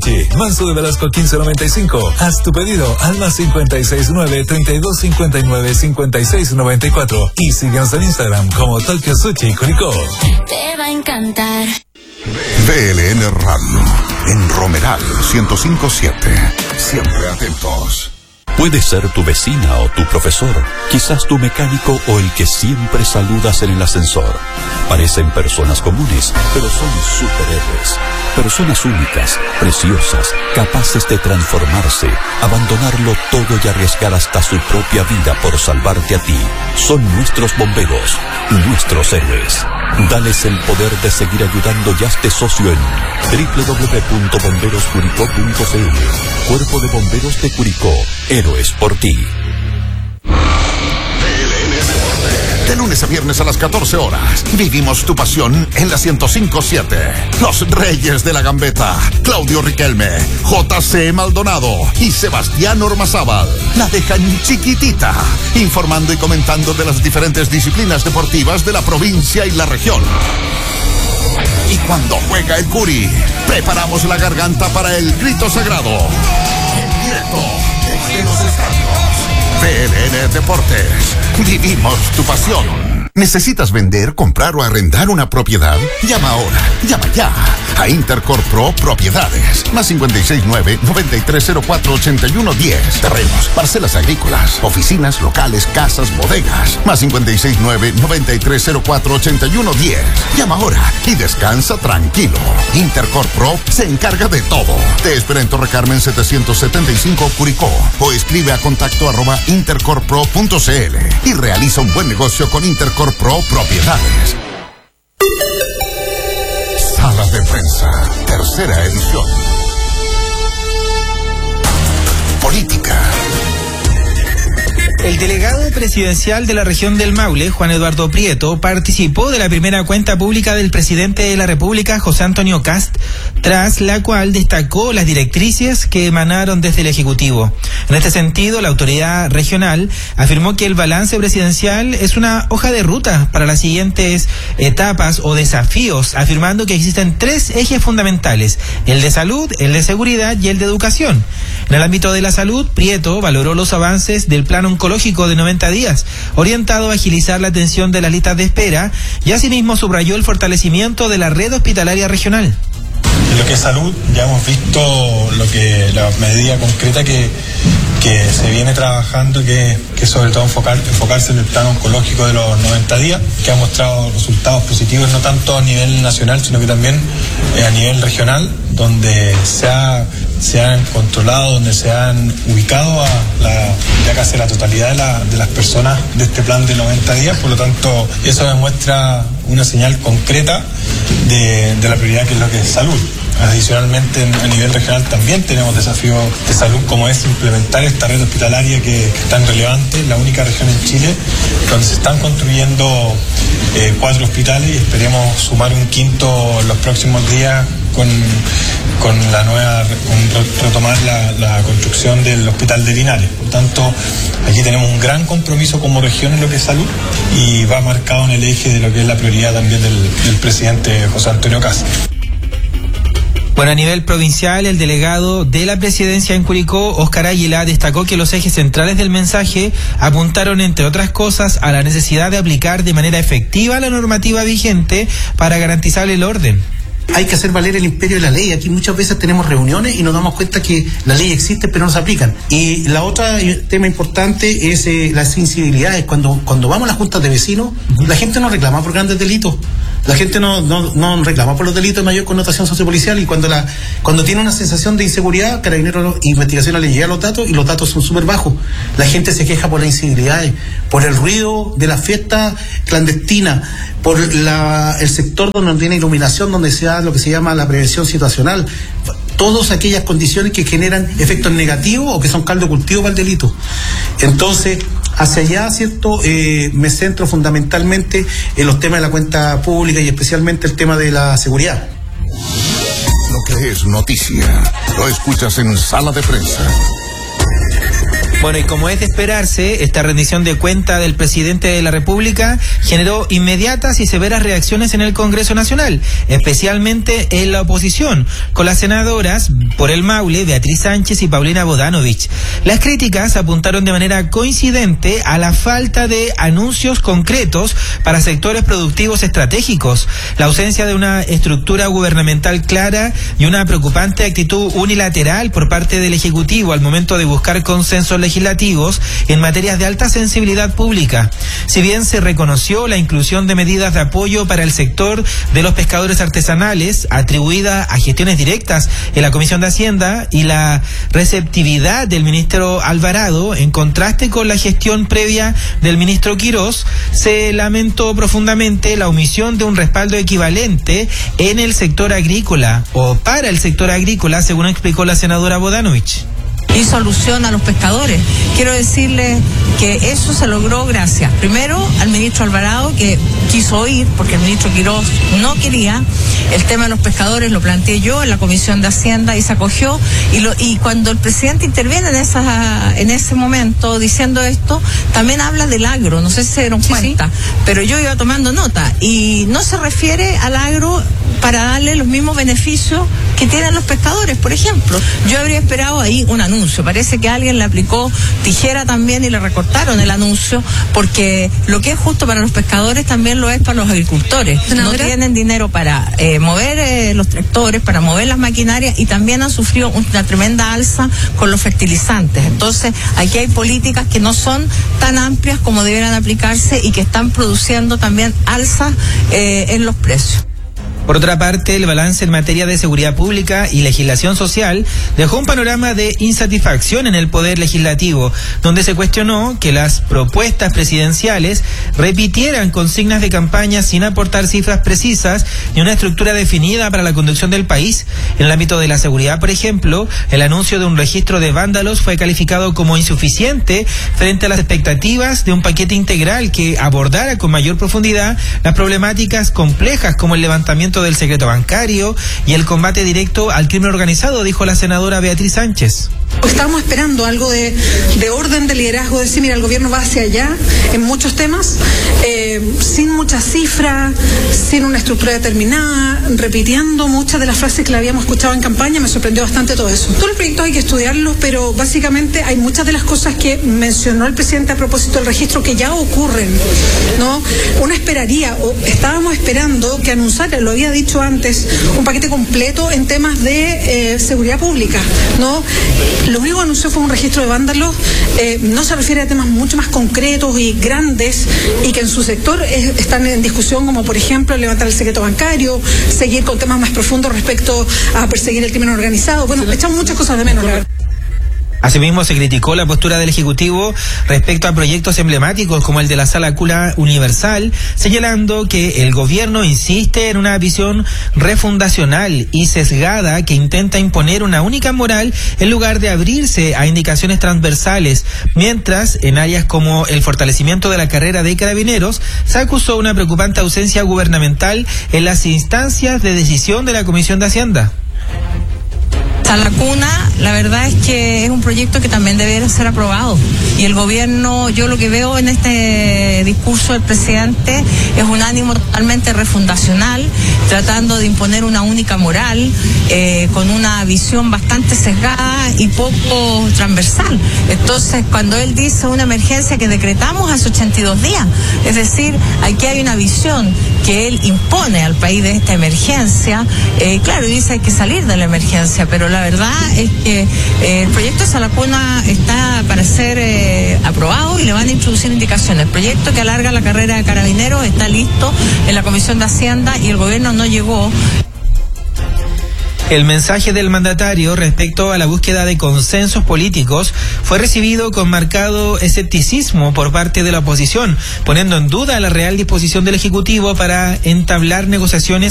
Sí, Manso de Velasco 1595. Haz tu pedido al más 569-3259-5694 y síguenos en Instagram como Tokyo Sushi Curicó. Te va a encantar. DLN Radio, en Romeral 105.7. Siempre atentos. Puede ser tu vecina o tu profesor, quizás tu mecánico o el que siempre saludas en el ascensor. Parecen personas comunes, pero son superhéroes. Personas únicas, preciosas, capaces de transformarse, abandonarlo todo y arriesgar hasta su propia vida por salvarte a ti. Son nuestros bomberos, nuestros héroes. Dales el poder de seguir ayudando y hazte socio en www.bomberoscuricó.cl. Cuerpo de Bomberos de Curicó, héroes por ti. De lunes a viernes a las 14 horas, vivimos tu pasión en la 105.7. Los Reyes de la Gambeta, Claudio Riquelme, JC Maldonado y Sebastián Ormazábal la dejan chiquitita, informando y comentando de las diferentes disciplinas deportivas de la provincia y la región. Y cuando juega el Curi, preparamos la garganta para el grito sagrado. En directo desde los estadios. PLN Deportes. Vivimos tu pasión. ¿Necesitas vender, comprar o arrendar una propiedad? Llama ahora, llama ya a Intercorp Pro Propiedades. Más 569-9304-8110. Terrenos, parcelas agrícolas, oficinas, locales, casas, bodegas. Más 569-9304-8110. Llama ahora y descansa tranquilo. Intercorp Pro se encarga de todo. Te espera en Torre Carmen 775 Curicó o escribe a contacto@intercorppro.cl y realiza un buen negocio con Intercorp Pro Propiedades. Sala de Prensa, tercera edición. Política. El delegado presidencial de la región del Maule, Juan Eduardo Prieto, participó de la primera cuenta pública del presidente de la República, José Antonio Kast, tras la cual destacó las directrices que emanaron desde el Ejecutivo. En este sentido, la autoridad regional afirmó que el balance presidencial es una hoja de ruta para las siguientes etapas o desafíos, afirmando que existen 3 ejes fundamentales: el de salud, el de seguridad y el de educación. En el ámbito de la salud, Prieto valoró los avances del plan oncológico de 90 días, orientado a agilizar la atención de las listas de espera, y asimismo subrayó el fortalecimiento de la red hospitalaria regional. En lo que es salud, ya hemos visto la medida concreta que se viene trabajando, que sobre todo enfocarse en el plan oncológico de los 90 días, que ha mostrado resultados positivos no tanto a nivel nacional, sino que también a nivel regional, donde se han controlado, donde se han ubicado ya casi la totalidad de las personas de este plan de 90 días. Por lo tanto, eso demuestra una señal concreta de la prioridad que es lo que es salud. Adicionalmente, a nivel regional también tenemos desafíos de salud, como es implementar esta red hospitalaria que es tan relevante, la única región en Chile donde se están construyendo 4 hospitales, y esperemos sumar un quinto en los próximos días con retomar la construcción del hospital de Linares. Por tanto, aquí tenemos un gran compromiso como región en lo que es salud, y va marcado en el eje de lo que es la prioridad también del presidente José Antonio Kast. Bueno, a nivel provincial, el delegado de la presidencia en Curicó, Óscar Águila, destacó que los ejes centrales del mensaje apuntaron, entre otras cosas, a la necesidad de aplicar de manera efectiva la normativa vigente para garantizar el orden. Hay que hacer valer el imperio de la ley. Aquí muchas veces tenemos reuniones y nos damos cuenta que la ley existe pero no se aplican. Y la otra tema importante es las sensibilidades. Cuando vamos a las juntas de vecinos, la gente no reclama por grandes delitos. La gente no reclama por los delitos de mayor connotación sociopolicial, y cuando tiene una sensación de inseguridad, Carabineros Investigaciones le llega los datos y los datos son súper bajos. La gente se queja por las incivilidades, por el ruido de la fiesta clandestina, por el sector donde no tiene iluminación, donde se da lo que se llama la prevención situacional. Todas aquellas condiciones que generan efectos negativos o que son caldo de cultivo para el delito. Entonces, hacia allá, ¿cierto? Me centro fundamentalmente en los temas de la cuenta pública y especialmente el tema de la seguridad. Lo que es noticia, lo escuchas en Sala de Prensa. Bueno, y como es de esperarse, esta rendición de cuenta del presidente de la República generó inmediatas y severas reacciones en el Congreso Nacional, especialmente en la oposición, con las senadoras por el Maule, Beatriz Sánchez y Paulina Bodanovich. Las críticas apuntaron de manera coincidente a la falta de anuncios concretos para sectores productivos estratégicos, la ausencia de una estructura gubernamental clara y una preocupante actitud unilateral por parte del Ejecutivo al momento de buscar consensos legislativos en materias de alta sensibilidad pública. Si bien se reconoció la inclusión de medidas de apoyo para el sector de los pescadores artesanales atribuida a gestiones directas en la Comisión de Hacienda y la receptividad del ministro Alvarado en contraste con la gestión previa del ministro Quirós, se lamentó profundamente la omisión de un respaldo equivalente en el sector agrícola o para el sector agrícola, según explicó la senadora Bodanovich. Hizo alusión a los pescadores. Quiero decirle que eso se logró gracias, primero, al ministro Alvarado, que quiso oír, porque el ministro Quirós no quería. El tema de los pescadores lo planteé yo en la Comisión de Hacienda y se acogió. Y cuando el presidente interviene en ese momento diciendo esto, también habla del agro, no sé si se dieron cuenta, pero yo iba tomando nota. Y no se refiere al agro para darle los mismos beneficios que tienen los pescadores, por ejemplo. Yo habría esperado ahí un anuncio. Parece que alguien le aplicó tijera también y le recortaron el anuncio, porque lo que es justo para los pescadores también lo es para los agricultores. No tienen dinero para mover los tractores, para mover las maquinarias, y también han sufrido una tremenda alza con los fertilizantes. Entonces, aquí hay políticas que no son tan amplias como debieran aplicarse y que están produciendo también alzas en los precios. Por otra parte, el balance en materia de seguridad pública y legislación social dejó un panorama de insatisfacción en el Poder Legislativo, donde se cuestionó que las propuestas presidenciales repitieran consignas de campaña sin aportar cifras precisas ni una estructura definida para la conducción del país. En el ámbito de la seguridad, por ejemplo, el anuncio de un registro de vándalos fue calificado como insuficiente frente a las expectativas de un paquete integral que abordara con mayor profundidad las problemáticas complejas como el levantamiento del secreto bancario y el combate directo al crimen organizado, dijo la senadora Beatriz Sánchez. Estábamos esperando algo de orden, de liderazgo, de decir, mira, el gobierno va hacia allá en muchos temas, sin muchas cifras, sin una estructura determinada, repitiendo muchas de las frases que le habíamos escuchado en campaña. Me sorprendió bastante todo eso. Todos los proyectos hay que estudiarlos, pero básicamente hay muchas de las cosas que mencionó el presidente a propósito del registro que ya ocurren, ¿no? Uno esperaría, o estábamos esperando que anunciara, lo había dicho antes, un paquete completo en temas de seguridad pública, ¿no? Lo único que anunció fue un registro de vándalos, no se refiere a temas mucho más concretos y grandes y que en su sector están en discusión, como por ejemplo levantar el secreto bancario, seguir con temas más profundos respecto a perseguir el crimen organizado. Bueno, echamos muchas cosas de menos, la verdad. Asimismo, se criticó la postura del Ejecutivo respecto a proyectos emblemáticos como el de la Sala Cuna Universal, señalando que el gobierno insiste en una visión refundacional y sesgada que intenta imponer una única moral en lugar de abrirse a indicaciones transversales, mientras en áreas como el fortalecimiento de la carrera de carabineros se acusó una preocupante ausencia gubernamental en las instancias de decisión de la Comisión de Hacienda. La Cuna, la verdad es que es un proyecto que también debería ser aprobado, y el gobierno, yo lo que veo en este discurso del presidente es un ánimo totalmente refundacional, tratando de imponer una única moral, con una visión bastante sesgada y poco transversal. Entonces, cuando él dice una emergencia que decretamos hace 82 días, es decir, aquí hay una visión que él impone al país de esta emergencia, claro, y dice hay que salir de la emergencia, pero la verdad es que el proyecto de Sala Cuna está para ser aprobado y le van a introducir indicaciones. El proyecto que alarga la carrera de carabineros está listo en la Comisión de Hacienda y el gobierno no llegó. El mensaje del mandatario respecto a la búsqueda de consensos políticos fue recibido con marcado escepticismo por parte de la oposición, poniendo en duda la real disposición del Ejecutivo para entablar negociaciones